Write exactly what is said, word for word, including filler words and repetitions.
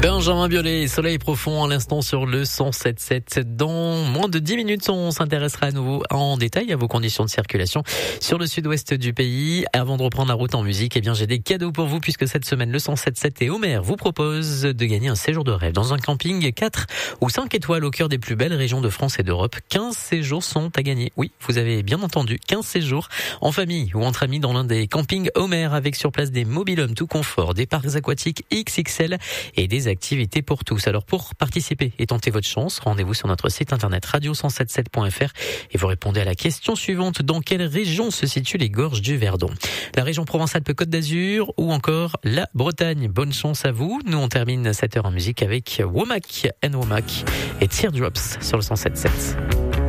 Benjamin Biolay, Soleil profond à l'instant sur le cent sept sept. Dans moins de dix minutes, on s'intéressera à nouveau en détail à vos conditions de circulation sur le sud-ouest du pays. Avant de reprendre la route en musique, eh bien, j'ai des cadeaux pour vous puisque cette semaine, le cent sept sept et Homer vous propose de gagner un séjour de rêve dans un camping quatre ou cinq étoiles au cœur des plus belles régions de France et d'Europe. quinze séjours sont à gagner. Oui, vous avez bien entendu, quinze séjours en famille ou entre amis dans l'un des campings Homer avec sur place des mobil-homes tout confort, des parcs aquatiques X X L et des activités pour tous. Alors pour participer et tenter votre chance, rendez-vous sur notre site internet radio cent soixante-dix-sept point f r et vous répondez à la question suivante: dans quelle région se situent les gorges du Verdon? La région Provence-Alpes-Côte d'Azur ou encore la Bretagne? Bonne chance à vous. Nous on termine cette heure en musique avec Womack and Womack et Teardrops sur le cent soixante-dix-sept.